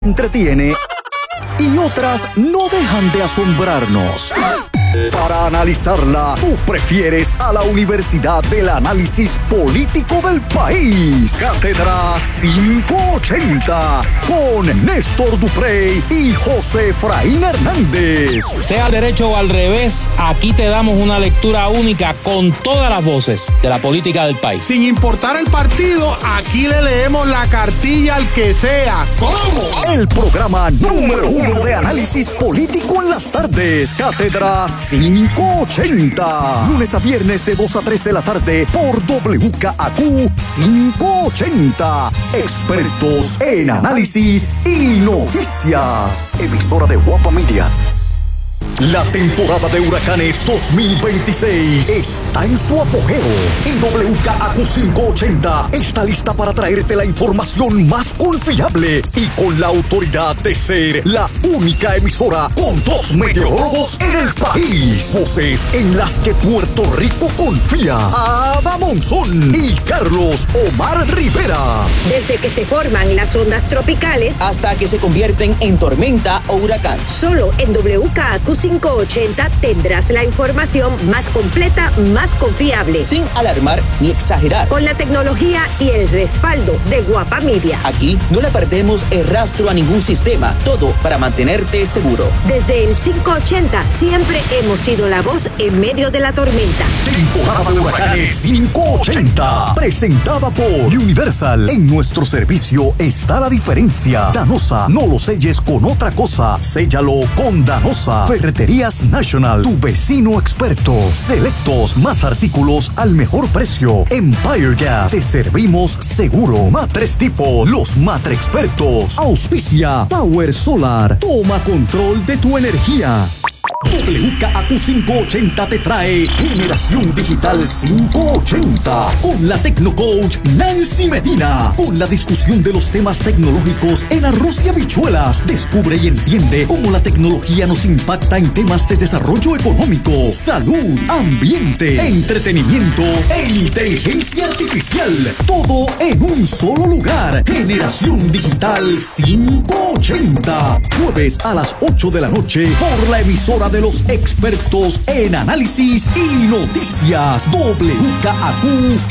entretiene y otras no dejan de asombrarnos. Para analizarla, tú prefieres a la Universidad del Análisis Político del País. Cátedra 580 con Néstor Duprey y José Efraín Hernández. Sea al derecho o al revés, aquí te damos una lectura única con todas las voces de la política del país. Sin importar el partido, aquí le leemos la cartilla al que sea. ¿Cómo? El programa número 1 de análisis político en las tardes. Cátedra 580. Lunes a viernes de 2 a 3 de la tarde por WKAQ 580. Expertos en análisis y noticias. Emisora de Guapa Media. La temporada de huracanes 2026 está en su apogeo y WKAQ 580 está lista para traerte la información más confiable y con la autoridad de ser la única emisora con 2 meteorólogos en el país. Voces en las que Puerto Rico confía. Ada Monzón y Carlos Omar Rivera. Desde que se forman las ondas tropicales hasta que se convierten en tormenta o huracán. Solo en WKAQ 580 tendrás la información más completa, más confiable. Sin alarmar ni exagerar. Con la tecnología y el respaldo de Guapa Media. Aquí no le perdemos el rastro a ningún sistema. Todo para mantenerte seguro. Desde el 580 siempre hemos sido la voz en medio de la tormenta. Temporada de huracanes 580. Presentada por Universal. En nuestro servicio está la diferencia. Danosa, no lo selles con otra cosa. Séllalo con Danosa. Ferreterías National, tu vecino experto. Selectos, más artículos al mejor precio. Empire Gas, te servimos seguro. Matres Tipo, los Matre Expertos. Auspicia Power Solar. Toma control de tu energía. WKAQ 580 te trae Generación Digital 580 con la Tecnocoach Nancy Medina, con la discusión de los temas tecnológicos en arroz y habichuelas. Descubre y entiende cómo la tecnología nos impacta en temas de desarrollo económico, salud, ambiente, entretenimiento e inteligencia artificial. Todo en un solo lugar. Generación Digital 580. Jueves a las 8 de la noche por la emisora de los expertos en análisis y noticias. WKAQ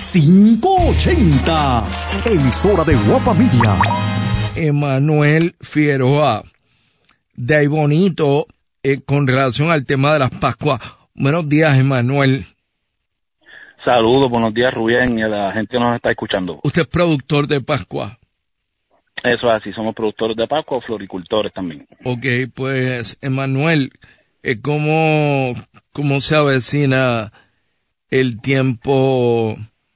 580. Emisora de Guapa Media. Emanuel Figueroa, de ahí bonito, con relación al tema de las Pascuas. Buenos días, Emanuel. Saludos, buenos días, Rubén, y a la gente que nos está escuchando. ¿Usted es productor de Pascua? Eso es así, somos productores de Pascua, floricultores también. Ok, pues, Emanuel, ¿cómo se avecina el tiempo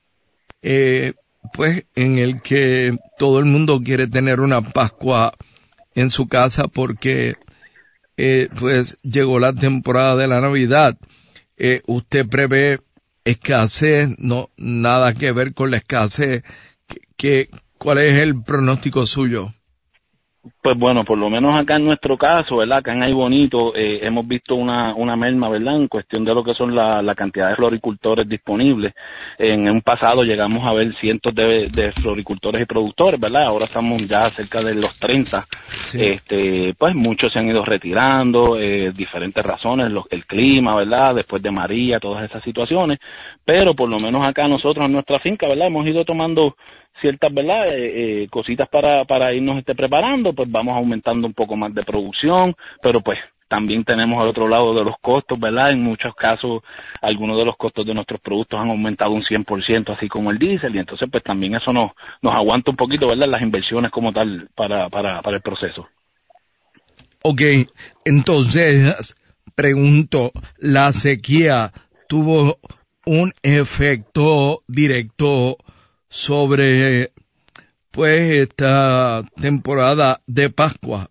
pues en el que todo el mundo quiere tener una Pascua en su casa porque pues llegó la temporada de la Navidad? ¿Usted prevé escasez? No, nada que ver con la escasez. ¿Cuál es el pronóstico suyo? Pues bueno, por lo menos acá en nuestro caso, ¿verdad? Acá en Ay Bonito hemos visto una merma, ¿verdad? En cuestión de lo que son la cantidad de floricultores disponibles. En un pasado llegamos a ver cientos de floricultores y productores, ¿verdad? Ahora estamos ya cerca de los 30. Sí. Pues muchos se han ido retirando, diferentes razones, el clima, ¿verdad? Después de María, todas esas situaciones. Pero por lo menos acá nosotros en nuestra finca, ¿verdad? Hemos ido tomando ciertas, ¿verdad? Cositas para irnos preparando, pues vamos aumentando un poco más de producción, pero pues también tenemos al otro lado de los costos, ¿verdad? En muchos casos, algunos de los costos de nuestros productos han aumentado un 100%, así como el diésel, y entonces pues también eso nos aguanta un poquito, ¿verdad? Las inversiones como tal para el proceso. Ok, entonces, pregunto, ¿la sequía tuvo un efecto directo sobre pues esta temporada de Pascua?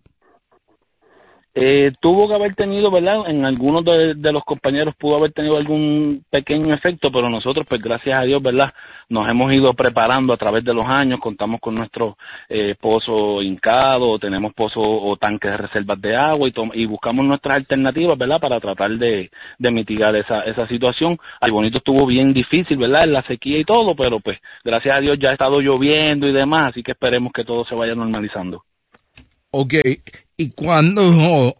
Tuvo que haber tenido, ¿verdad? En algunos de los compañeros pudo haber tenido algún pequeño efecto, pero nosotros, pues gracias a Dios, ¿verdad? Nos hemos ido preparando a través de los años, contamos con nuestro pozo hincado, tenemos pozos o tanques de reservas de agua y buscamos nuestras alternativas, ¿verdad? Para tratar de mitigar esa situación. Ay Bonito estuvo bien difícil, ¿verdad? En la sequía y todo, pero pues gracias a Dios ya ha estado lloviendo y demás, así que esperemos que todo se vaya normalizando. Ok, y cuándo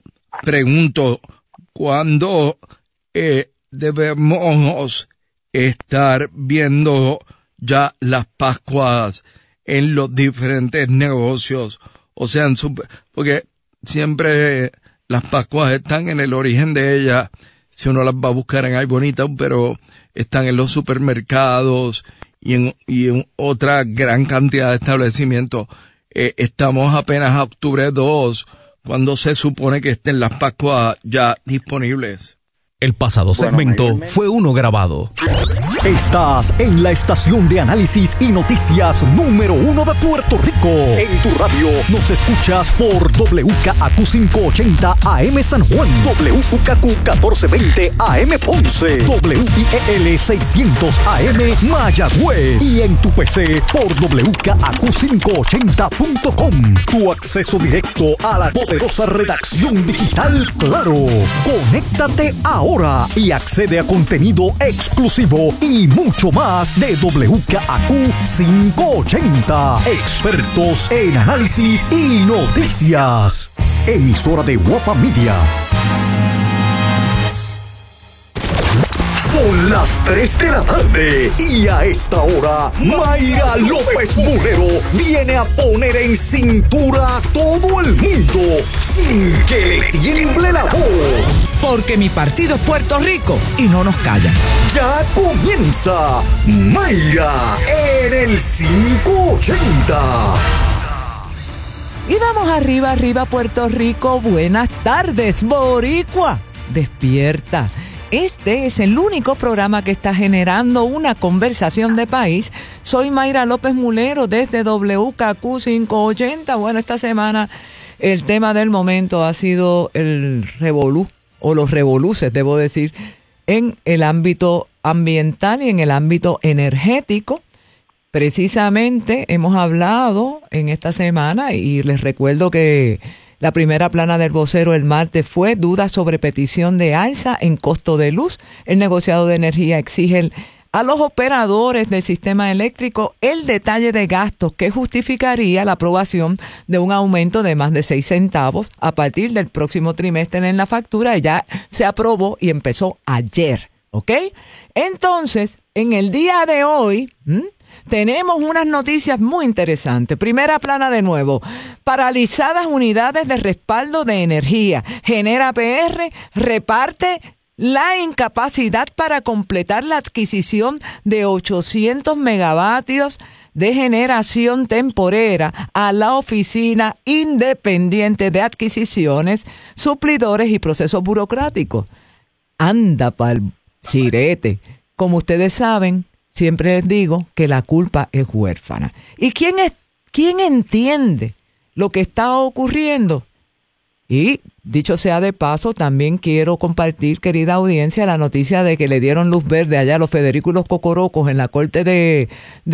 debemos estar viendo ya las Pascuas en los diferentes negocios? O sea, porque siempre las Pascuas están en el origen de ellas, si uno las va a buscar en Ay Bonita, pero están en los supermercados y en otra gran cantidad de establecimientos. Estamos apenas a octubre 2, cuando se supone que estén las Pascuas ya disponibles. El pasado segmento fue uno grabado. Estás en la estación de análisis y noticias número 1 de Puerto Rico. En tu radio nos escuchas por WKAQ 580 AM San Juan, WKAQ 1420 AM Ponce, WIEL 600 AM Mayagüez y en tu PC por WKAQ580.com. Tu acceso directo a la poderosa redacción digital Claro. Conéctate ahora y accede a contenido exclusivo y mucho más de WKAQ 580. Expertos en análisis y noticias. Emisora de Guapa Media. Son las 3 de la tarde y a esta hora Mayra López Mulero viene a poner en cintura a todo el mundo sin que le tiemble la voz. Porque mi partido es Puerto Rico y no nos callan. Ya comienza Mayra en el 580. Y vamos arriba, Puerto Rico. Buenas tardes, Boricua. Despierta. Este es el único programa que está generando una conversación de país. Soy Mayra López Mulero desde WKAQ 580. Bueno, esta semana el tema del momento ha sido el revolú, o los revoluces, debo decir, en el ámbito ambiental y en el ámbito energético. Precisamente hemos hablado en esta semana y les recuerdo que la primera plana del vocero el martes fue dudas sobre petición de alza en costo de luz. El negociado de energía exige a los operadores del sistema eléctrico el detalle de gastos que justificaría la aprobación de un aumento de más de 6 centavos a partir del próximo trimestre en la factura. Ya se aprobó y empezó ayer, ¿ok? Entonces, en el día de hoy tenemos unas noticias muy interesantes. Primera plana de nuevo. Paralizadas unidades de respaldo de energía. Genera PR reparte la incapacidad para completar la adquisición de 800 megavatios de generación temporera a la Oficina Independiente de Adquisiciones, Suplidores y Procesos Burocráticos. Anda pa'l sirete. Como ustedes saben, siempre les digo que la culpa es huérfana. ¿Y quién entiende lo que está ocurriendo? Y dicho sea de paso, también quiero compartir, querida audiencia, la noticia de que le dieron luz verde allá a los Federicos y los Cocorocos en la corte de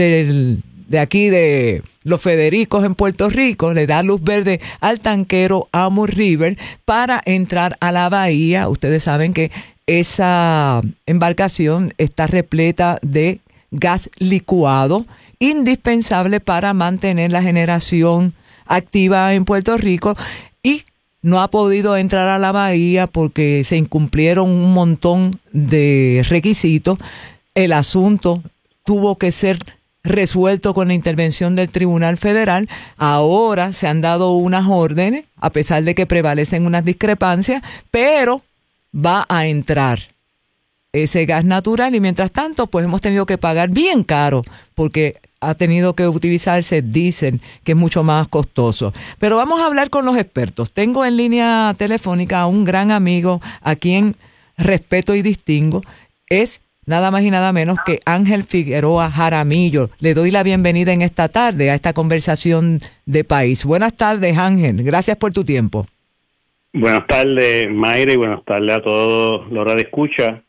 aquí de los Federicos en Puerto Rico. Le da luz verde al tanquero Amur River para entrar a la bahía. Ustedes saben que esa embarcación está repleta de gas licuado, indispensable para mantener la generación activa en Puerto Rico, y no ha podido entrar a la bahía porque se incumplieron un montón de requisitos. El asunto tuvo que ser resuelto con la intervención del Tribunal Federal. Ahora se han dado unas órdenes, a pesar de que prevalecen unas discrepancias, pero va a entrar ese gas natural, y mientras tanto pues hemos tenido que pagar bien caro porque ha tenido que utilizarse diésel, que es mucho más costoso. Pero vamos a hablar con los expertos. Tengo en línea telefónica a un gran amigo a quien respeto y distingo. Es nada más y nada menos que Ángel Figueroa Jaramillo. Le doy la bienvenida en esta tarde a esta conversación de país. Buenas tardes, Ángel. Gracias por tu tiempo. Buenas tardes, Mayra, y buenas tardes a todos los radioescuchas.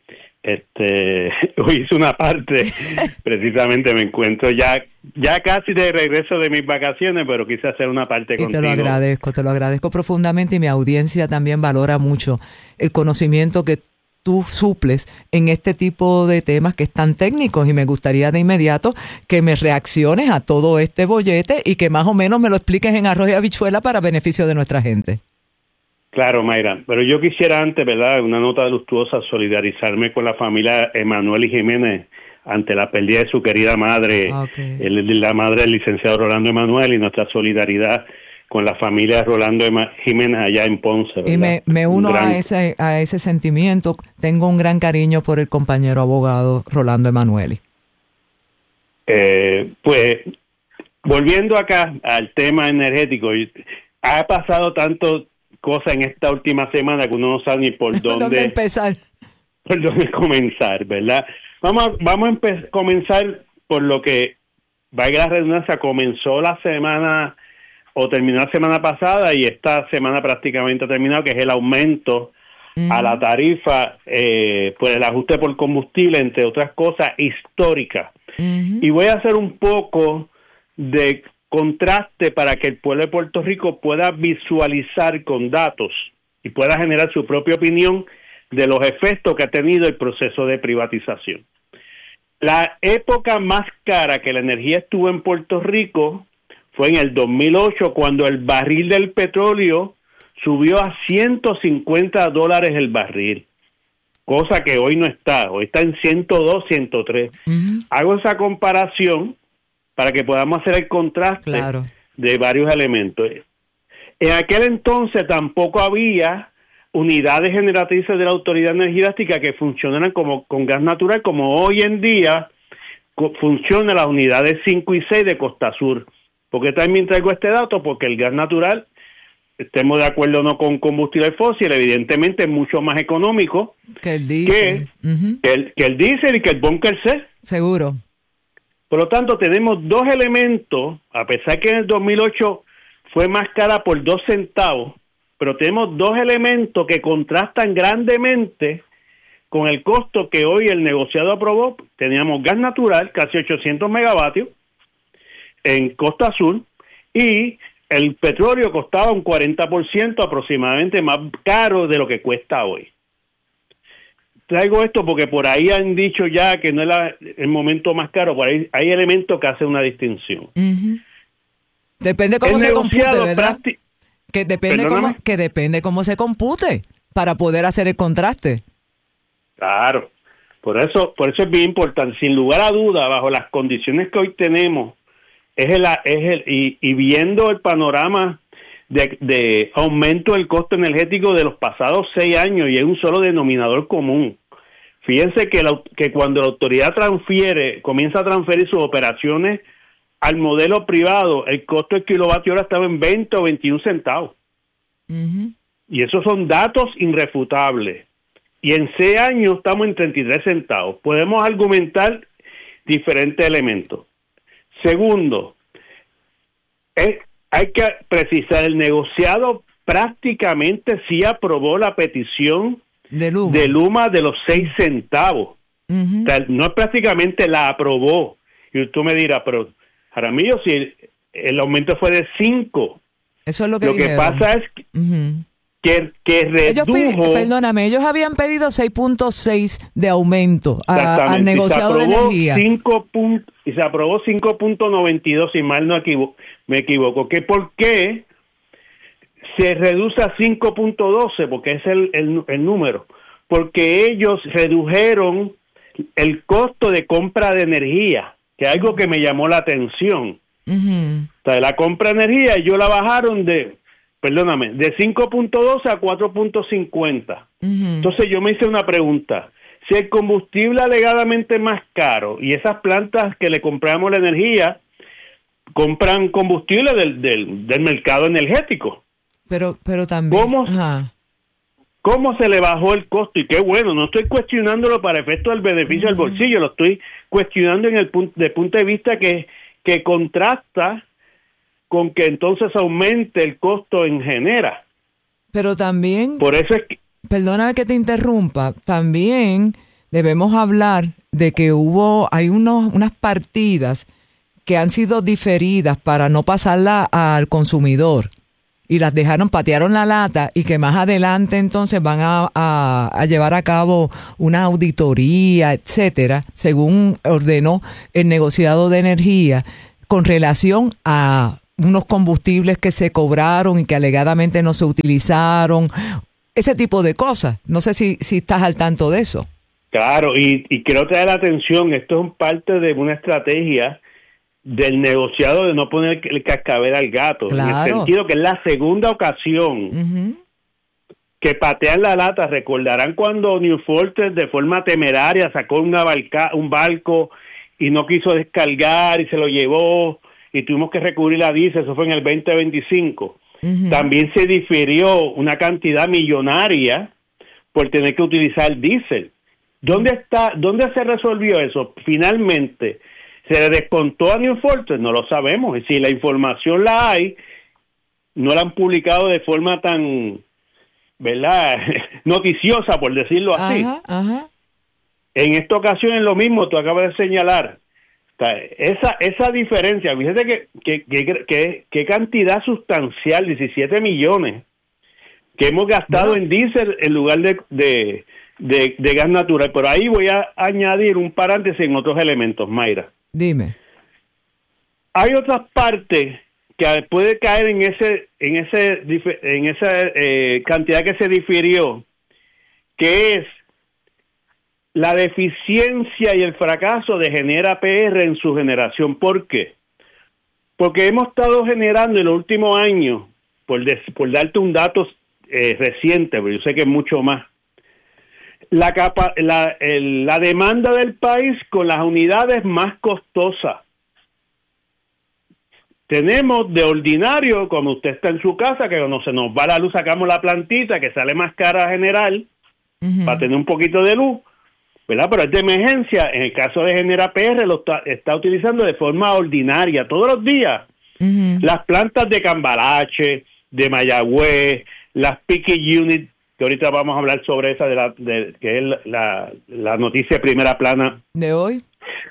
Hoy hice una parte, precisamente me encuentro ya casi de regreso de mis vacaciones, pero quise hacer una parte contigo. Te lo agradezco profundamente, y mi audiencia también valora mucho el conocimiento que tú suples en este tipo de temas que están técnicos, y me gustaría de inmediato que me reacciones a todo este bollete y que más o menos me lo expliques en arroz y habichuela para beneficio de nuestra gente. Claro, Mayra, pero yo quisiera antes, ¿verdad?, una nota luctuosa, solidarizarme con la familia Emanuel y Jiménez ante la pérdida de su querida madre, la madre del licenciado Rolando Emanuel, y nuestra solidaridad con la familia Rolando Jiménez allá en Ponce, ¿verdad? Y me uno a ese sentimiento. Tengo un gran cariño por el compañero abogado Rolando Emanueli. Pues, volviendo acá al tema energético, ha pasado tanto cosa en esta última semana que uno no sabe ni por dónde empezar. Por dónde comenzar, ¿verdad? Vamos a comenzar por lo que, valga la redundancia, comenzó la semana o terminó la semana pasada y esta semana prácticamente ha terminado, que es el aumento a la tarifa por el ajuste por combustible, entre otras cosas, histórica. Y voy a hacer un poco de contraste para que el pueblo de Puerto Rico pueda visualizar con datos y pueda generar su propia opinión de los efectos que ha tenido el proceso de privatización. La época más cara que la energía estuvo en Puerto Rico fue en el 2008, cuando el barril del petróleo subió a $150 el barril, cosa que hoy no está, hoy está en 102, 103. Hago esa comparación para que podamos hacer el contraste de varios elementos. En aquel entonces tampoco había unidades generatrices de la Autoridad de Energía Eléctrica que funcionaran como con gas natural, como hoy en día funcionan las unidades 5 y 6 de Costa Sur. ¿Por qué también traigo este dato? Porque el gas natural, estemos de acuerdo o no con combustible fósil, evidentemente es mucho más económico que el diésel, que el diésel y que el bunker C. Seguro. Por lo tanto, tenemos dos elementos, a pesar que en el 2008 fue más cara por 2 centavos, pero tenemos dos elementos que contrastan grandemente con el costo que hoy el negociado aprobó. Teníamos gas natural, casi 800 megavatios, en Costa Sur, y el petróleo costaba un 40% aproximadamente más caro de lo que cuesta hoy. Traigo esto porque por ahí han dicho ya que no es el momento más caro, por ahí hay elementos que hacen una distinción. Depende cómo se compute, ¿verdad? Que depende cómo se compute para poder hacer el contraste. Claro, por eso es bien importante, sin lugar a duda, bajo las condiciones que hoy tenemos, y viendo el panorama de aumento del costo energético de los pasados 6 años, y es un solo denominador común. Fíjense que cuando la autoridad comienza a transferir sus operaciones al modelo privado, el costo del kilovatio hora estaba en 20 o 21 centavos. Y esos son datos irrefutables. Y en 6 años estamos en 33 centavos. Podemos argumentar diferentes elementos. Segundo, hay que precisar, el negociado prácticamente sí aprobó la petición de Luma de los 6 centavos. O sea, no prácticamente la aprobó. Y tú me dirás, pero Jaramillo, si el aumento fue de 5. Eso es lo que dijeron. Pasa es que redujo... ellos habían pedido 6.6 de aumento al negociado de energía. Y se aprobó 5.92, si mal no me equivoco. ¿Por qué se reduce a 5.12? Porque es el número. Porque ellos redujeron el costo de compra de energía, que es algo que me llamó la atención. O sea, la compra de energía, ellos la bajaron de 5.12 a 4.50. Entonces yo me hice una pregunta. Si el combustible alegadamente es más caro y esas plantas que le compramos la energía compran combustible del mercado energético, pero también ¿cómo se le bajó el costo? Y qué bueno, no estoy cuestionándolo para efecto del beneficio del bolsillo, lo estoy cuestionando en el punto de vista que contrasta con que entonces aumente el costo en genera. Pero también, por eso es que, perdona que te interrumpa, también debemos hablar de que hay unas partidas que han sido diferidas para no pasarla al consumidor. y las patearon la lata, y que más adelante entonces van a llevar a cabo una auditoría, etcétera, según ordenó el negociado de energía, con relación a unos combustibles que se cobraron y que alegadamente no se utilizaron, ese tipo de cosas. No sé si estás al tanto de eso. Claro, y quiero traer la atención, esto es parte de una estrategia del negociado de no poner el cascabel al gato, claro, en el sentido que es la segunda ocasión que patean la lata. Recordarán cuando New Fortress de forma temeraria sacó un barco y no quiso descargar y se lo llevó y tuvimos que recurrir a diésel, eso fue en el 2025. También se difirió una cantidad millonaria por tener que utilizar diésel. ¿Dónde se resolvió eso? Finalmente, ¿se le descontó a New Fortress? No lo sabemos. Y si la información la hay, no la han publicado de forma tan, ¿verdad?, noticiosa, por decirlo así. En esta ocasión es lo mismo, tú acabas de señalar. O sea, esa diferencia, fíjate que cantidad sustancial, 17 millones, que hemos gastado en diésel en lugar de gas natural. Pero ahí voy a añadir un paréntesis en otros elementos, Mayra. Dime. Hay otras partes que puede caer en esa cantidad que se difirió, que es la deficiencia y el fracaso de Genera PR en su generación. ¿Por qué? Porque hemos estado generando en los últimos años, por darte un dato reciente, pero yo sé que es mucho más, la demanda del país con las unidades más costosas. Tenemos de ordinario, como usted está en su casa, que cuando se nos va la luz sacamos la plantita que sale más cara a general para tener un poquito de luz, ¿verdad? Pero es de emergencia. En el caso de Genera PR lo está utilizando de forma ordinaria todos los días. Las plantas de Cambalache, de Mayagüez, las Piqui Unit, que ahorita vamos a hablar sobre esa que es la noticia de primera plana de hoy,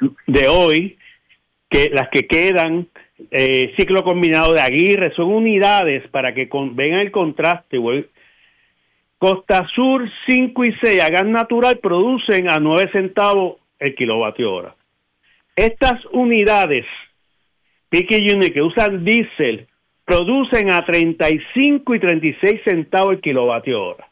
que las que quedan, ciclo combinado de Aguirre, son unidades para que vengan el contraste, güey. Costa Sur 5 y 6 a gas natural producen a 9 centavos el kilovatio hora. Estas unidades Piqui Unit que usan diésel producen a 35 y 36 centavos el kilovatio hora.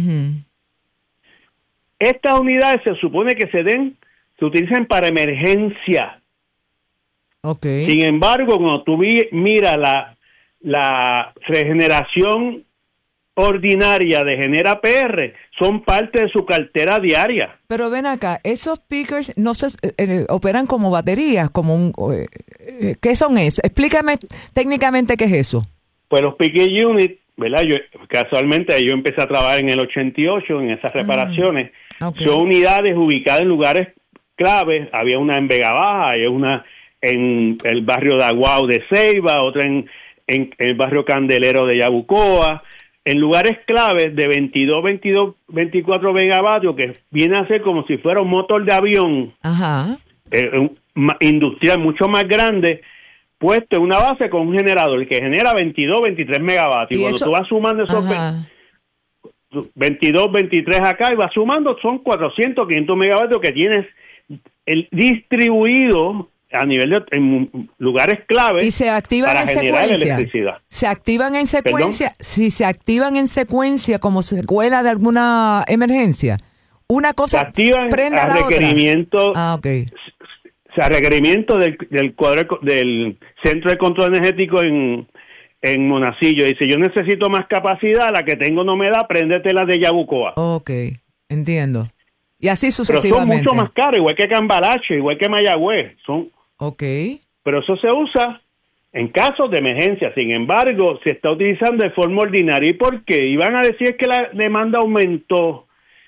Estas unidades se supone que se utilizan para emergencia. Sin embargo, cuando tú miras la regeneración ordinaria de Genera PR, son parte de su cartera diaria. Pero ven acá, esos pickers no se operan como baterías, ¿qué son eso? Explícame técnicamente qué es eso. Pues los Piqui Unit, ¿verdad? Casualmente yo empecé a trabajar en el 88 en esas reparaciones. Son unidades ubicadas en lugares claves. Había una en Vega Baja, había una en el barrio de Aguao de Ceiba, otra en el barrio Candelero de Yabucoa, en lugares claves de 24 megavatios, que viene a ser como si fuera un motor de avión industrial mucho más grande, puesto en una base con un generador que genera 23 megavatios. Y cuando tú vas sumando esos 23 acá y vas sumando, son 400, 500 megavatios que tienes distribuido a nivel en lugares claves. Y se activan para en generar secuencia. Electricidad. Se activan en secuencia. ¿Perdón? Si se activan en secuencia como secuela de alguna emergencia, una cosa se activan prende a la requerimiento. otra. A requerimiento del Centro de Control Energético en Monacillo. Dice, yo necesito más capacidad, la que tengo no me da, préndete la de Yabucoa. Entiendo. Y así sucesivamente. Pero son mucho más caros, igual que Cambalache, igual que Mayagüez. Pero eso se usa en casos de emergencia. Sin embargo, se está utilizando de forma ordinaria. ¿Y por qué? Y van a decir que la demanda aumentó.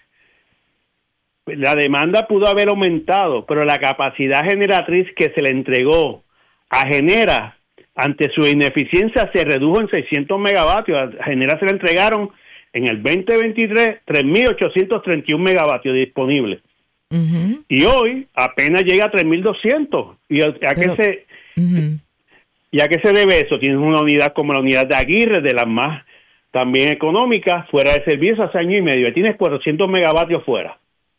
La demanda pudo haber aumentado, pero la capacidad generatriz que se le entregó a Genera ante su ineficiencia se redujo en 600 megavatios. A Genera se le entregaron en el 2023 3.831 megavatios disponibles. Y hoy apenas llega a 3.200. ¿Y a qué ¿Y a qué se debe eso? Tienes una unidad como la unidad de Aguirre, de las más también económicas, fuera de servicio hace año y medio. Ahí tienes 400 megavatios fuera.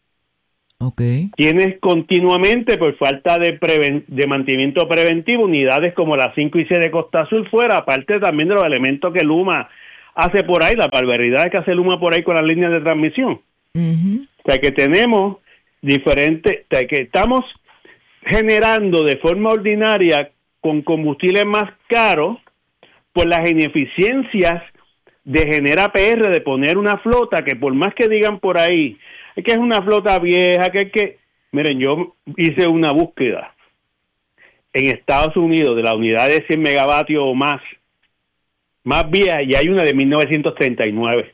Okay. Tienes continuamente, por falta de mantenimiento preventivo, unidades como las 5 y 6 de Costa Azul fuera, aparte también de los elementos que Luma hace por ahí, las barbaridades que hace Luma por ahí con las líneas de transmisión. Uh-huh. O sea, que tenemos diferentes, o sea, que estamos generando de forma ordinaria con combustibles más caros por las ineficiencias de Genera PR, de poner una flota que por más que digan por ahí que es una flota vieja, miren, yo hice una búsqueda en Estados Unidos de la unidad de 100 megavatios o más vieja, y hay una de 1939.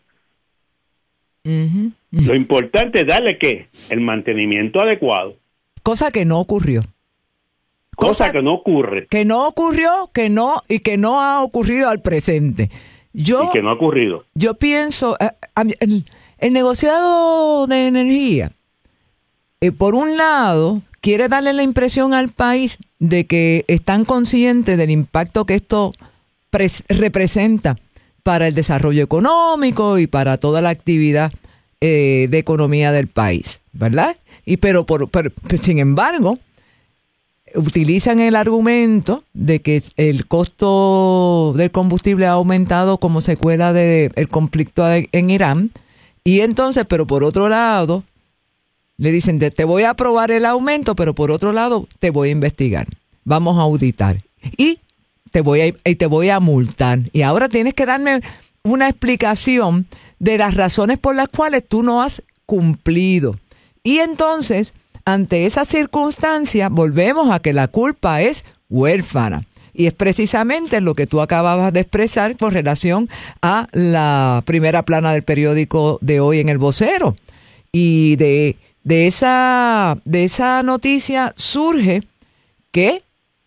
Uh-huh. Lo importante es darle el mantenimiento adecuado. Cosa que no ocurrió. Cosa que no ocurre. Que no ocurrió, que no ha ocurrido al presente. Y que no ha ocurrido. Yo pienso, el negociado de energía, por un lado, quiere darle la impresión al país de que están conscientes del impacto que esto representa para el desarrollo económico y para toda la actividad de economía del país, ¿verdad? Pero sin embargo, utilizan el argumento de que el costo del combustible ha aumentado como secuela del conflicto en Irán, y entonces, pero por otro lado, le dicen, te voy a aprobar el aumento, pero por otro lado, te voy a investigar, vamos a auditar, y te voy a multar. Y ahora tienes que darme una explicación de las razones por las cuales tú no has cumplido. Y entonces, ante esa circunstancia, volvemos a que la culpa es huérfana. Y es precisamente lo que tú acababas de expresar con relación a la primera plana del periódico de hoy en El Vocero. Y de esa noticia surge que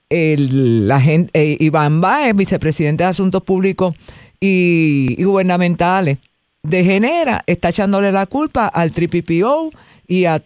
Iván Báez, vicepresidente de Asuntos Públicos y Gubernamentales de Genera, está echándole la culpa al TPPO y a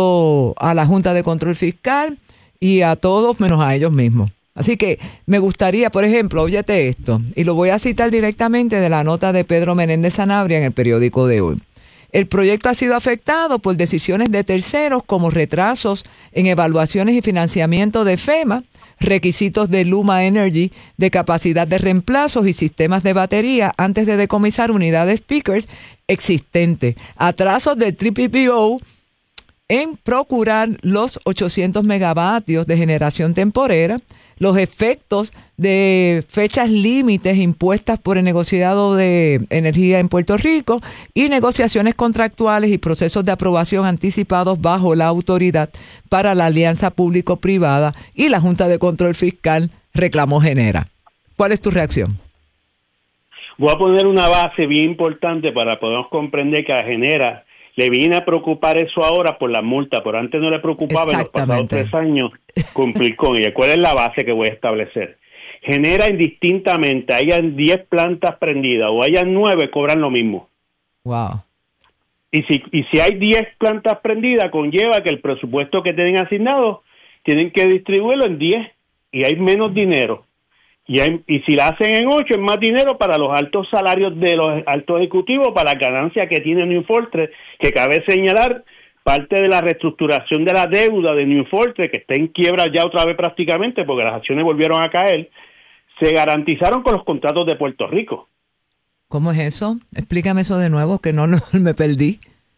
la Junta de Control Fiscal y a todos menos a ellos mismos. Así que me gustaría, por ejemplo, óyete esto, y lo voy a citar directamente de la nota de Pedro Menéndez Sanabria en el periódico de hoy. El proyecto ha sido afectado por decisiones de terceros como retrasos en evaluaciones y financiamiento de FEMA, requisitos de Luma Energy de capacidad de reemplazos y sistemas de batería antes de decomisar unidades peakers existentes, atrasos del TPPO en procurar los 800 megavatios de generación temporera, los efectos de fechas límites impuestas por el negociado de energía en Puerto Rico y negociaciones contractuales y procesos de aprobación anticipados bajo la autoridad para la alianza público-privada y la Junta de Control Fiscal reclamó Genera. ¿Cuál es tu reacción? Voy a poner una base bien importante para poder comprender que a Genera le viene a preocupar eso ahora por la multa, pero antes no le preocupaba en los pasados 3 años cumplir con ella. ¿Cuál es la base que voy a establecer? Genera indistintamente, hayan 10 plantas prendidas o hayan 9, cobran lo mismo. Wow. Y si hay 10 plantas prendidas, conlleva que el presupuesto que tienen asignado tienen que distribuirlo en 10 y hay menos dinero. Y si la hacen en 8, es más dinero para los altos salarios de los altos ejecutivos, para la ganancia que tiene New Fortress, que cabe señalar, parte de la reestructuración de la deuda de New Fortress, que está en quiebra ya otra vez prácticamente, porque las acciones volvieron a caer, se garantizaron con los contratos de Puerto Rico. ¿Cómo es eso? Explícame eso de nuevo, que no me perdí.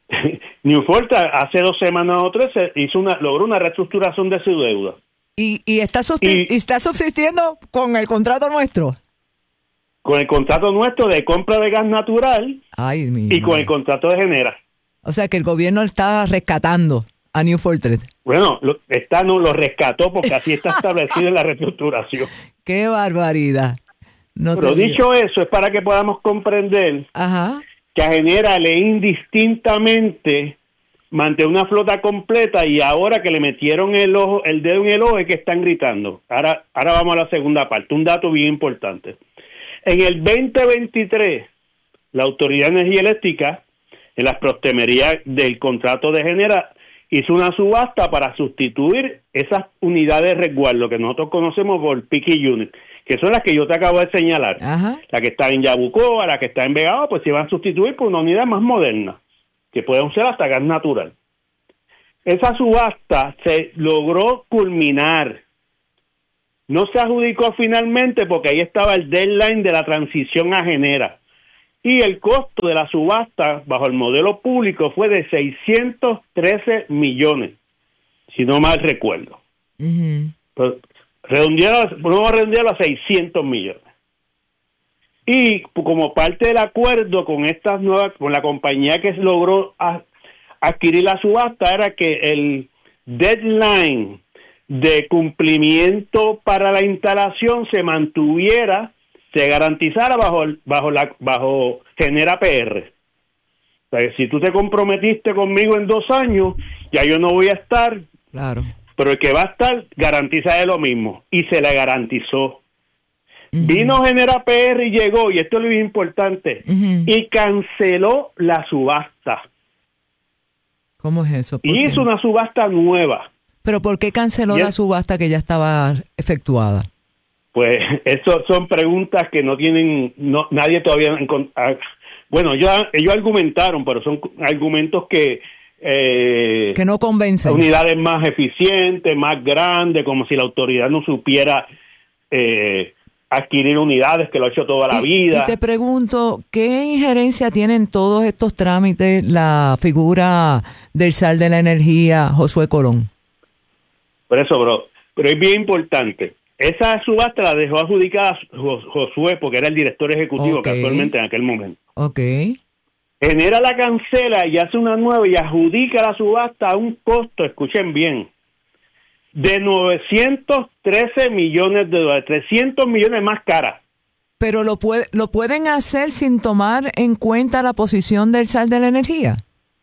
New Fortress hace 2 semanas o 3 logró una reestructuración de su deuda. ¿Y está subsistiendo con el contrato nuestro? Con el contrato nuestro de compra de gas natural. Ay, y con el contrato de Genera. O sea que el gobierno está rescatando a New Fortress. Bueno, lo rescató porque así está establecido en la reestructuración. ¡Qué barbaridad! Pero dicho eso, es para que podamos comprender que a Genera le indistintamente mantener una flota completa, y ahora que le metieron el dedo en el ojo es que están gritando. Ahora vamos a la segunda parte, un dato bien importante. En el 2023, la Autoridad de Energía Eléctrica, en las postemerías del contrato de Genera, hizo una subasta para sustituir esas unidades de resguardo que nosotros conocemos por Peaky Unit, que son las que yo te acabo de señalar. Ajá. La que está en Yabucoa, la que está en Vegado, pues se van a sustituir por una unidad más moderna, que pueden ser hasta gas natural. Esa subasta se logró culminar. No se adjudicó finalmente porque ahí estaba el deadline de la transición a Genera. Y el costo de la subasta bajo el modelo público fue de 613 millones, si no mal recuerdo. Pues, vamos a redondearlo a 600 millones. Y como parte del acuerdo con estas nuevas, con la compañía que logró adquirir la subasta, era que el deadline de cumplimiento para la instalación se mantuviera, se garantizara bajo Genera PR. O sea, si tú te comprometiste conmigo en 2 años, ya yo no voy a estar. Claro. Pero el que va a estar, garantiza de lo mismo. Y se le garantizó. Vino Genera PR y llegó, y esto es lo importante, y canceló la subasta. ¿Cómo es eso? Y hizo una subasta nueva. ¿Pero por qué canceló la subasta que ya estaba efectuada? Pues eso son preguntas que no tienen, nadie todavía bueno, ellos argumentaron, pero son argumentos que no convencen. Unidades más eficientes, más grandes, como si la autoridad no supiera adquirir unidades, que lo ha hecho toda la vida. Y te pregunto, ¿qué injerencia tiene en todos estos trámites la figura del zar de la energía, Josué Colón? Por eso, pero es bien importante. Esa subasta la dejó adjudicada Josué, porque era el director ejecutivo casualmente en aquel momento. Genera la cancela y hace una nueva y adjudica la subasta a un costo, escuchen bien, de 913 millones de dólares, 300 millones más cara. ¿Pero lo pueden hacer sin tomar en cuenta la posición del zar de la energía?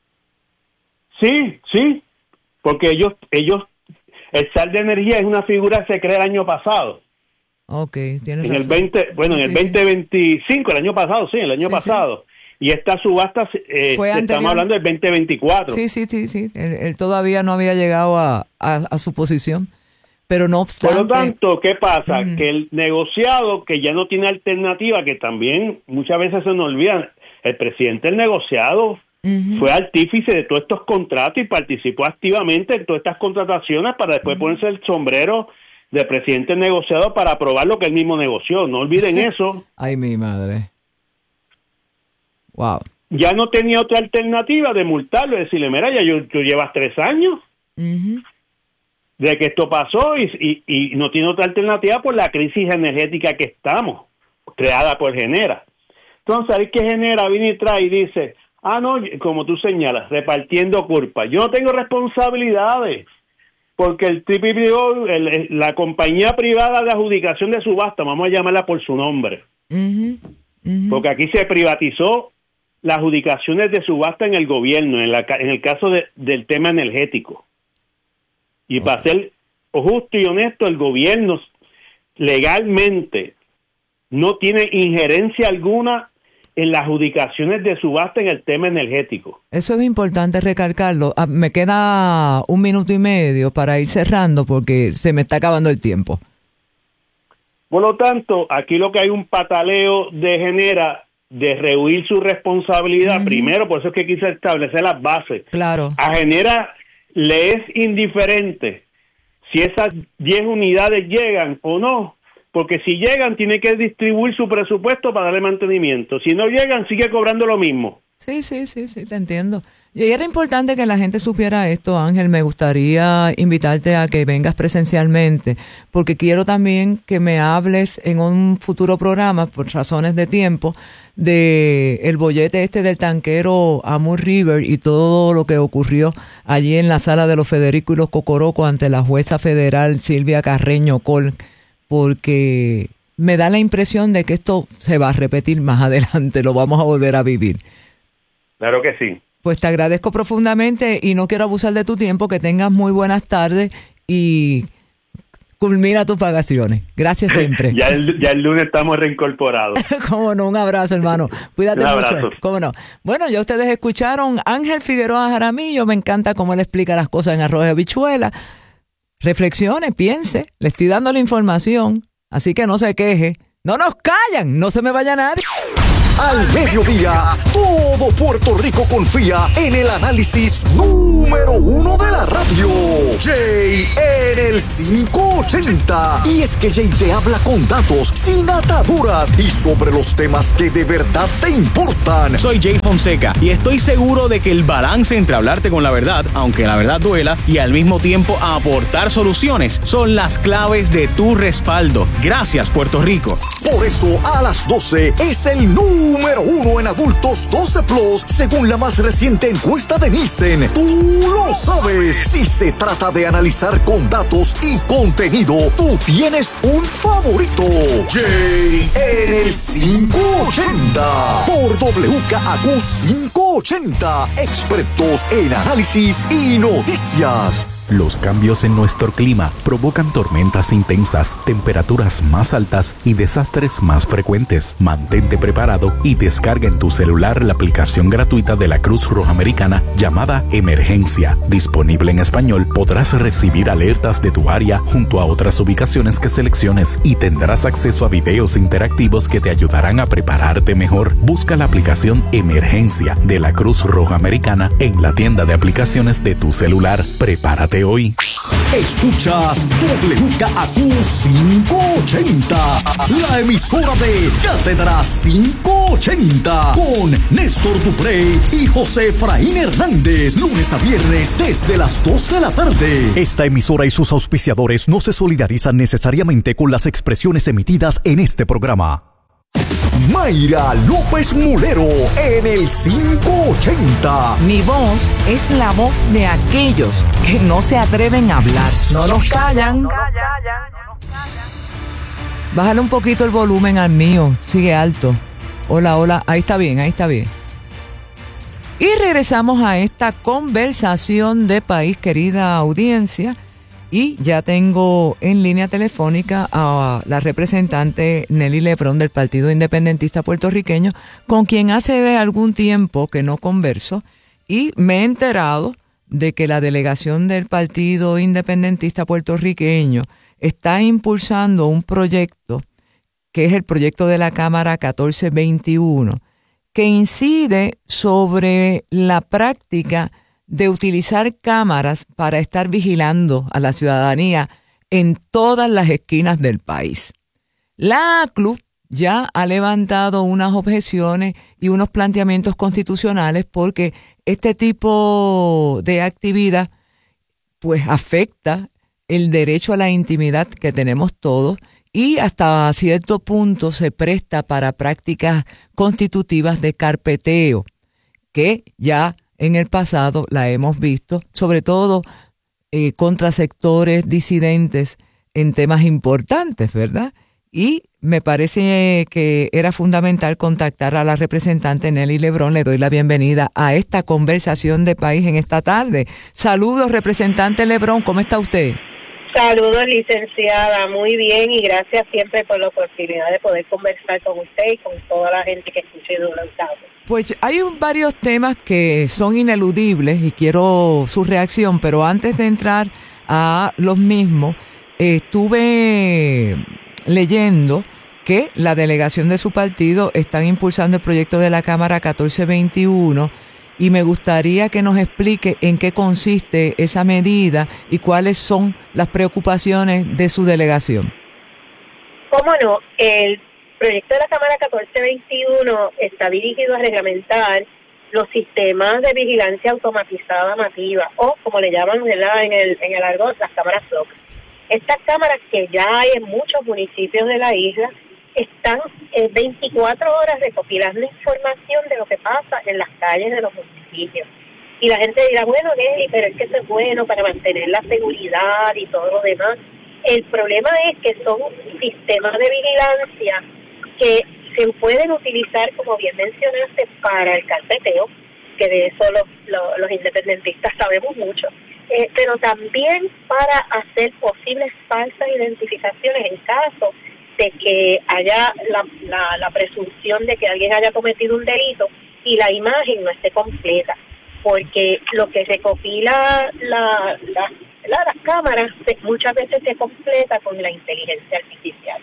Sí, porque ellos el zar de energía es una figura que se crea el año pasado. Tienes en razón. En el 2025, el año pasado, el año pasado. Y esta subasta, estamos hablando del 2024. Sí. Él todavía no había llegado a su posición. Pero no obstante... Por lo tanto, ¿qué pasa? Que el negociado, que ya no tiene alternativa, que también muchas veces se nos olvida, el presidente del negociado fue artífice de todos estos contratos y participó activamente en todas estas contrataciones para después ponerse el sombrero de presidente del negociado para aprobar lo que él mismo negoció. No olviden eso. Ay, mi madre. Wow. Ya no tenía otra alternativa de multarlo y decirle, mira, ya tú llevas 3 años de que esto pasó y no tiene otra alternativa por la crisis energética que estamos, creada por Genera. Entonces, ahí que Genera viene y trae y dice, no, como tú señalas, repartiendo culpa. Yo no tengo responsabilidades, porque el TPPO, la compañía privada de adjudicación de subasta, vamos a llamarla por su nombre, porque aquí se privatizó las adjudicaciones de subasta en el gobierno, en el caso del tema energético. Y para ser justo y honesto, el gobierno legalmente no tiene injerencia alguna en las adjudicaciones de subasta en el tema energético. Eso es importante recalcarlo. Me queda 1 minuto y medio para ir cerrando porque se me está acabando el tiempo. Por lo tanto, aquí lo que hay un pataleo de Genera de rehuir su responsabilidad. Primero, por eso es que quise establecer las bases. Claro. A Genera le es indiferente si esas 10 unidades llegan o no, porque si llegan tiene que distribuir su presupuesto para darle mantenimiento. Si no llegan, sigue cobrando lo mismo. Sí, te entiendo. Y era importante que la gente supiera esto, Ángel. Me gustaría invitarte a que vengas presencialmente, porque quiero también que me hables en un futuro programa, por razones de tiempo, de el bollete del tanquero Amur River y todo lo que ocurrió allí en la sala de los Federico y los Cocorocos ante la jueza federal Silvia Carreño Col, porque me da la impresión de que esto se va a repetir más adelante, lo vamos a volver a vivir. Claro que sí. Pues te agradezco profundamente y no quiero abusar de tu tiempo, que tengas muy buenas tardes y culmina tus vacaciones. Gracias siempre. ya el lunes estamos reincorporados. Cómo no, un abrazo, hermano. Cuídate mucho. Cómo no. Bueno, ya ustedes escucharon Ángel Figueroa Jaramillo. Me encanta cómo él explica las cosas en Arroz y Habichuela. Reflexione, piense. Le estoy dando la información. Así que no se queje. No nos callan, no se me vaya nadie. Al mediodía, todo Puerto Rico confía en el análisis número 1 de la radio. Jay en el 580. Y es que Jay te habla con datos, sin ataduras y sobre los temas que de verdad te importan. Soy Jay Fonseca y estoy seguro de que el balance entre hablarte con la verdad, aunque la verdad duela, y al mismo tiempo aportar soluciones son las claves de tu respaldo. Gracias, Puerto Rico. Por eso, a las 12 es el número 1 en adultos 12 plus, según la más reciente encuesta de Nielsen. Tú lo sabes. Si se trata de analizar con datos y contenido, tú tienes un favorito. Jay en el 580 por WKAQ 580, expertos en análisis y noticias. Los cambios en nuestro clima provocan tormentas intensas, temperaturas más altas y desastres más frecuentes. Mantente preparado y descarga en tu celular la aplicación gratuita de la Cruz Roja Americana llamada Emergencia. Disponible en español, podrás recibir alertas de tu área junto a otras ubicaciones que selecciones y tendrás acceso a videos interactivos que te ayudarán a prepararte mejor. Busca la aplicación Emergencia de la Cruz Roja Americana en la tienda de aplicaciones de tu celular. Prepárate hoy. Escuchas WKAQ 580, la emisora de Cátedra 580, con Néstor Duprey y José Efraín Hernández, lunes a viernes desde las 2 de la tarde. Esta emisora y sus auspiciadores no se solidarizan necesariamente con las expresiones emitidas en este programa. Mayra López Mulero en el 580. Mi voz es la voz de aquellos que no se atreven a hablar. No nos callan. Bájale un poquito el volumen al mío. Sigue alto. Hola, hola. Ahí está bien, ahí está bien. Y regresamos a esta conversación de país, querida audiencia. Y ya tengo en línea telefónica a la representante Nelly Lebrón del Partido Independentista Puertorriqueño, con quien hace algún tiempo que no converso, y me he enterado de que la delegación del Partido Independentista Puertorriqueño está impulsando un proyecto, que es el proyecto de la Cámara 1421, que incide sobre la práctica de utilizar cámaras para estar vigilando a la ciudadanía en todas las esquinas del país. La ACLU ya ha levantado unas objeciones y unos planteamientos constitucionales porque este tipo de actividad pues afecta el derecho a la intimidad que tenemos todos y hasta cierto punto se presta para prácticas constitutivas de carpeteo que ya en el pasado la hemos visto, sobre todo contra sectores disidentes en temas importantes, ¿verdad? Y me parece que era fundamental contactar a la representante Nelly Lebrón. Le doy la bienvenida a esta conversación de país en esta tarde. Saludos, representante Lebrón, ¿cómo está usted? Saludos, licenciada, muy bien, y gracias siempre por la oportunidad de poder conversar con usted y con toda la gente que escuche durante. Pues hay varios temas que son ineludibles y quiero su reacción, pero antes de entrar a los mismos, estuve leyendo que la delegación de su partido están impulsando el proyecto de la Cámara 1421 y me gustaría que nos explique en qué consiste esa medida y cuáles son las preocupaciones de su delegación. ¿Cómo no? El proyecto de la Cámara 1421 está dirigido a reglamentar los sistemas de vigilancia automatizada masiva, o como le llaman, ¿verdad?, en el argot, las cámaras FLOC. Estas cámaras que ya hay en muchos municipios de la isla están 24 horas recopilando información de lo que pasa en las calles de los municipios. Y la gente dirá, bueno, Nelly, pero es que eso es bueno para mantener la seguridad y todo lo demás. El problema es que son sistemas de vigilancia que se pueden utilizar, como bien mencionaste, para el carpeteo, que de eso los independentistas sabemos mucho, pero también para hacer posibles falsas identificaciones en caso de que haya la presunción de que alguien haya cometido un delito y la imagen no esté completa, porque lo que recopila las cámaras muchas veces se completa con la inteligencia artificial.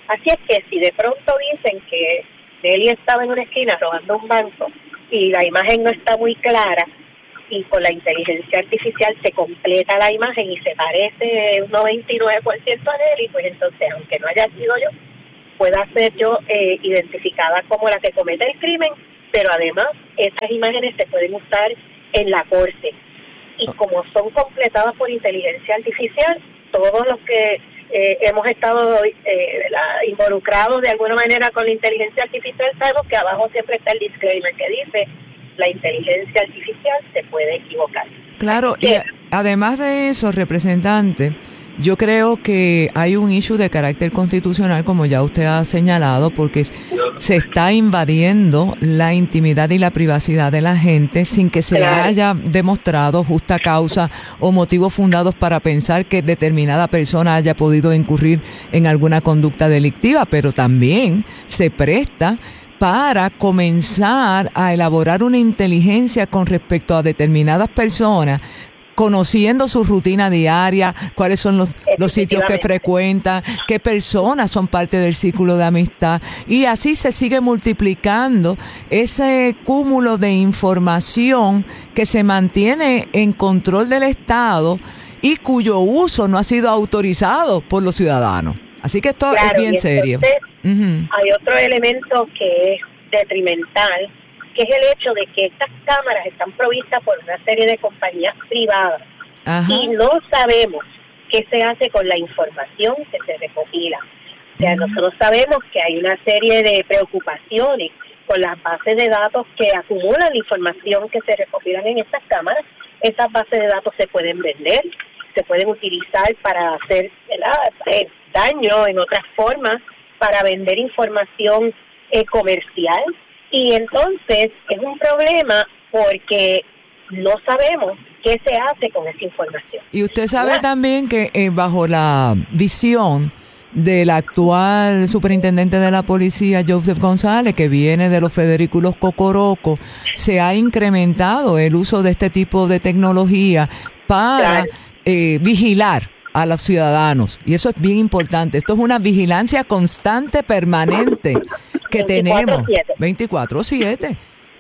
Así es que si de pronto dicen que Nelly estaba en una esquina robando un banco y la imagen no está muy clara, y con la inteligencia artificial se completa la imagen y se parece un 99% a Nelly, pues entonces, aunque no haya sido yo, pueda ser yo identificada como la que comete el crimen, pero además esas imágenes se pueden usar en la corte. Y como son completadas por inteligencia artificial, todos los que hemos estado involucrados de alguna manera con la inteligencia artificial sabemos que abajo siempre está el disclaimer que dice: la inteligencia artificial se puede equivocar. Claro, y además de eso, representante, yo creo que hay un issue de carácter constitucional, como ya usted ha señalado, porque se está invadiendo la intimidad y la privacidad de la gente sin que se haya demostrado justa causa o motivos fundados para pensar que determinada persona haya podido incurrir en alguna conducta delictiva, pero también se presta para comenzar a elaborar una inteligencia con respecto a determinadas personas, conociendo su rutina diaria, cuáles son los sitios que frecuentan, qué personas son parte del círculo de amistad, y así se sigue multiplicando ese cúmulo de información que se mantiene en control del Estado y cuyo uso no ha sido autorizado por los ciudadanos. Así que esto es bien serio. Hay otro elemento que es detrimental, que es el hecho de que estas cámaras están provistas por una serie de compañías privadas. Y no sabemos qué se hace con la información que se recopila. O sea, nosotros sabemos que hay una serie de preocupaciones con las bases de datos que acumulan la información que se recopilan en estas cámaras. Esas bases de datos se pueden vender, se pueden utilizar para hacer daño en otras formas, para vender información comercial. Y entonces es un problema porque no sabemos qué se hace con esa información. Y usted sabe también que bajo la visión del actual superintendente de la policía, Joseph González, que viene de los Federículos Cocoroco, se ha incrementado el uso de este tipo de tecnología para vigilar a los ciudadanos. Y eso es bien importante. Esto es una vigilancia constante, permanente, que 24/7. Tenemos 24/7.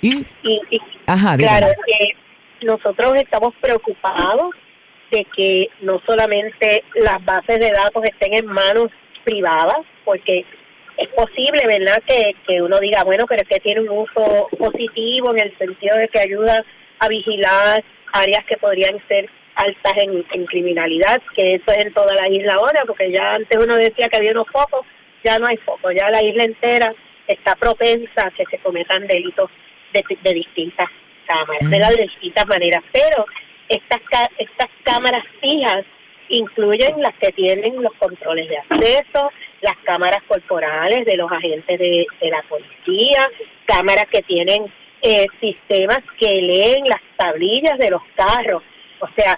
Claro, que nosotros estamos preocupados de que no solamente las bases de datos estén en manos privadas, porque es posible, ¿verdad?, que uno diga, bueno, pero es que tiene un uso positivo en el sentido de que ayuda a vigilar áreas que podrían ser altas en criminalidad, que eso es en toda la isla ahora, porque ya antes uno decía que había unos focos, ya no hay focos, ya la isla entera está propensa a que se cometan delitos de distintas cámaras, de distintas maneras. Pero estas cámaras fijas incluyen las que tienen los controles de acceso, las cámaras corporales de los agentes de la policía, cámaras que tienen sistemas que leen las tablillas de los carros. O sea,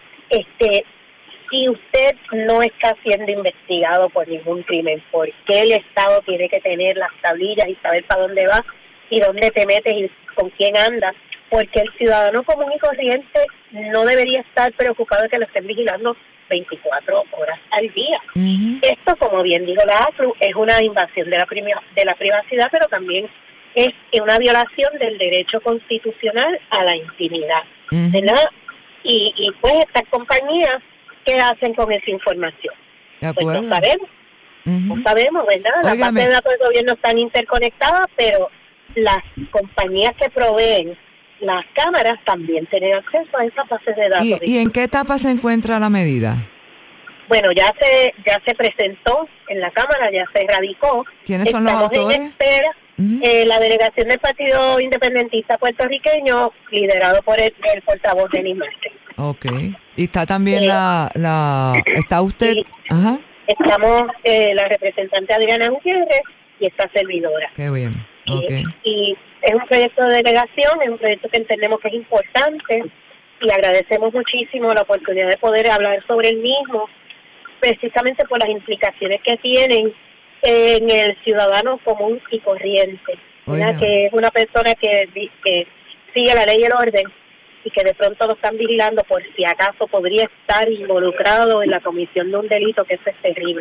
si usted no está siendo investigado por ningún crimen, ¿por qué el Estado tiene que tener las tablillas y saber para dónde vas y dónde te metes y con quién andas? Porque el ciudadano común y corriente no debería estar preocupado de que lo estén vigilando 24 horas al día. Esto, como bien dijo la ACLU, es una invasión de la privacidad, pero también es una violación del derecho constitucional a la intimidad, ¿verdad? Y pues estas compañías, ¿qué hacen con esa información? Pues no sabemos. No sabemos, ¿verdad? Las bases de datos del gobierno están interconectadas, pero las compañías que proveen las cámaras también tienen acceso a esas bases de datos. ¿Y en qué etapa se encuentra la medida? Bueno, ya se presentó en la Cámara, ya se radicó. ¿Quiénes son los autores? En espera. La delegación del Partido Independentista Puertorriqueño, liderado por el portavoz Denis Márquez. Okay. Y está también ¿está usted? Sí. Estamos la representante Adriana Gutiérrez y esta servidora. Qué bien. Okay. Y es un proyecto de delegación, es un proyecto que entendemos que es importante y agradecemos muchísimo la oportunidad de poder hablar sobre el mismo, precisamente por las implicaciones que tienen en el ciudadano común y corriente, que es una persona que sigue la ley y el orden y que de pronto lo están vigilando por si acaso podría estar involucrado en la comisión de un delito, que eso es terrible.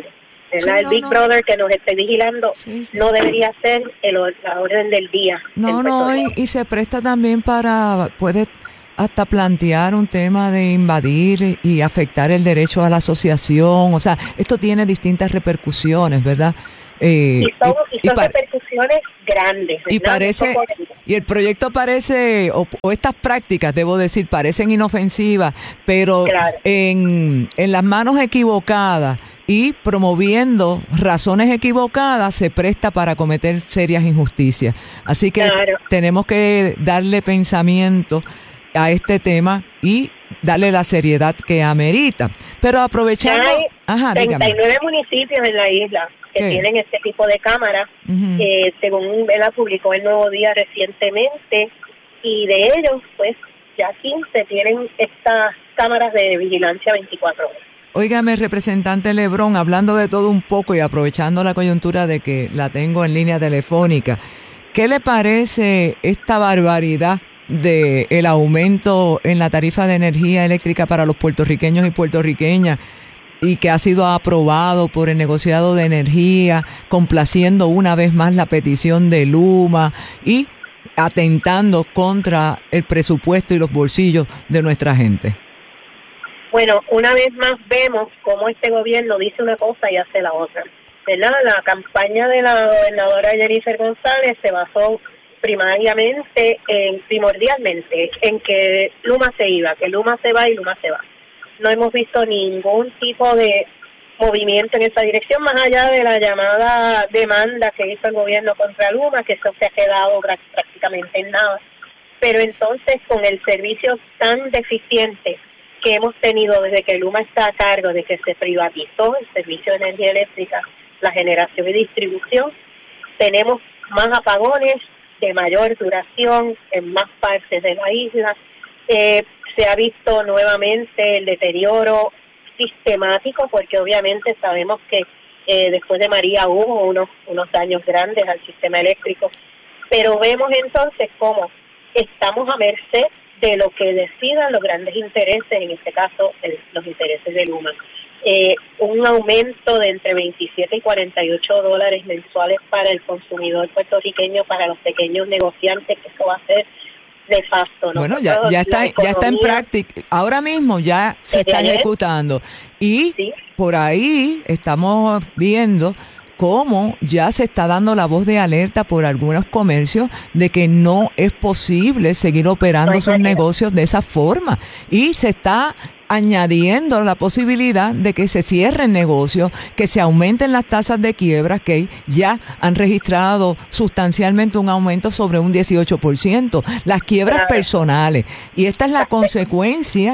¿verdad? El Big Brother que nos esté vigilando no debería ser la orden del día. Y se presta también puede hasta plantear un tema de invadir y afectar el derecho a la asociación. O sea, esto tiene distintas repercusiones, ¿verdad? Y son repercusiones grandes. Y el proyecto parece, o estas prácticas, debo decir, parecen inofensivas, pero en las manos equivocadas y promoviendo razones equivocadas se presta para cometer serias injusticias. Así que tenemos que darle pensamiento a este tema y darle la seriedad que amerita. Pero aprovechando... Hay 39 municipios en la isla que tienen este tipo de cámaras, según la publicó El Nuevo Día recientemente, y de ellos, pues, ya 15 tienen estas cámaras de vigilancia 24 horas. Óigame, representante Lebrón, hablando de todo un poco y aprovechando la coyuntura de que la tengo en línea telefónica, ¿qué le parece esta barbaridad de el aumento en la tarifa de energía eléctrica para los puertorriqueños y puertorriqueñas y que ha sido aprobado por el negociado de energía, complaciendo una vez más la petición de Luma y atentando contra el presupuesto y los bolsillos de nuestra gente? Bueno, una vez más vemos cómo este gobierno dice una cosa y hace la otra, ¿verdad? La campaña de la gobernadora Jennifer González se basó primordialmente en que Luma se iba, que Luma se va y Luma se va. No hemos visto ningún tipo de movimiento en esa dirección, más allá de la llamada demanda que hizo el gobierno contra Luma, que eso se ha quedado prácticamente en nada. Pero entonces, con el servicio tan deficiente que hemos tenido desde que Luma está a cargo, de que se privatizó el servicio de energía eléctrica, la generación y distribución, tenemos más apagones de mayor duración en más partes de la isla. Se ha visto nuevamente el deterioro sistemático, porque obviamente sabemos que después de María hubo unos daños grandes al sistema eléctrico, pero vemos entonces cómo estamos a merced de lo que decidan los grandes intereses, en este caso los intereses de Luma. Un aumento de entre 27 y 48 dólares mensuales para el consumidor puertorriqueño, para los pequeños negociantes, que eso va a ser nefasto, ¿no? Bueno, ya está en práctica, ahora mismo ya se está ejecutando y por ahí estamos viendo cómo ya se está dando la voz de alerta por algunos comercios de que no es posible seguir operando sus negocios de esa forma y se está añadiendo la posibilidad de que se cierren negocios, que se aumenten las tasas de quiebras, que ya han registrado sustancialmente un aumento sobre un 18%, las quiebras personales. Y esta es la consecuencia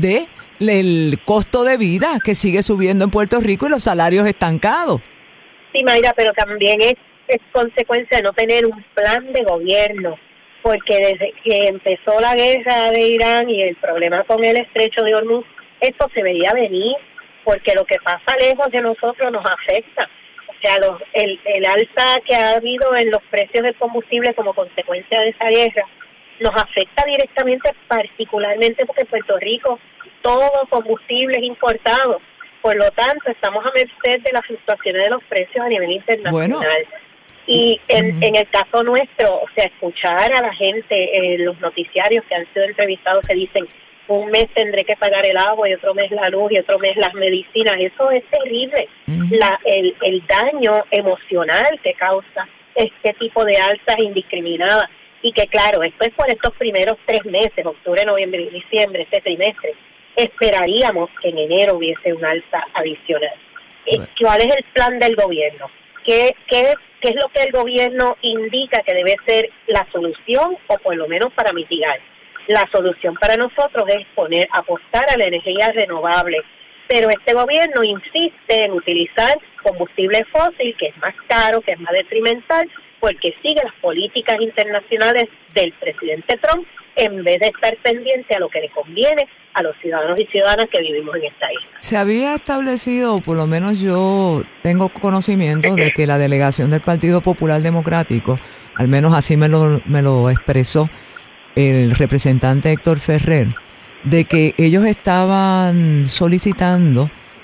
del costo de vida que sigue subiendo en Puerto Rico y los salarios estancados. Sí, Mayra, pero también es consecuencia de no tener un plan de gobierno, porque desde que empezó la guerra de Irán y el problema con el estrecho de Hormuz, esto se veía venir, porque lo que pasa lejos de nosotros nos afecta. O sea, el alza que ha habido en los precios del combustible como consecuencia de esa guerra nos afecta directamente, particularmente porque en Puerto Rico todo combustible es importado. Por lo tanto, estamos a merced de las fluctuaciones de los precios a nivel internacional. Bueno. Y en el caso nuestro, o sea, escuchar a la gente, los noticiarios que han sido entrevistados que dicen, un mes tendré que pagar el agua y otro mes la luz y otro mes las medicinas, eso es terrible. El daño emocional que causa este tipo de alzas indiscriminadas. Y que claro, esto es por estos primeros 3 meses, octubre, noviembre y diciembre, este trimestre. Esperaríamos que en enero hubiese una alza adicional. ¿Cuál es el plan del gobierno? ¿Qué es lo que el gobierno indica que debe ser la solución, o por lo menos para mitigar? La solución para nosotros es apostar a la energía renovable, pero este gobierno insiste en utilizar combustible fósil, que es más caro, que es más detrimental, porque sigue las políticas internacionales del presidente Trump, en vez de estar pendiente a lo que le conviene a los ciudadanos y ciudadanas que vivimos en esta isla. Se había establecido, por lo menos yo tengo conocimiento de que la delegación del Partido Popular Democrático, al menos así me lo expresó el representante Héctor Ferrer, de que ellos estaban solicitando que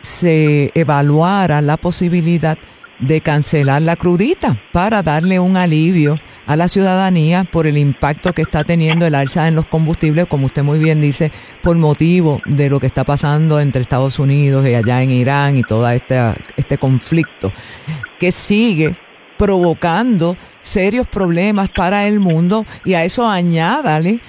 se evaluara la posibilidad de cancelar la crudita para darle un alivio a la ciudadanía por el impacto que está teniendo el alza en los combustibles, como usted muy bien dice, por motivo de lo que está pasando entre Estados Unidos y allá en Irán y todo este conflicto que sigue provocando serios problemas para el mundo, y a eso añádale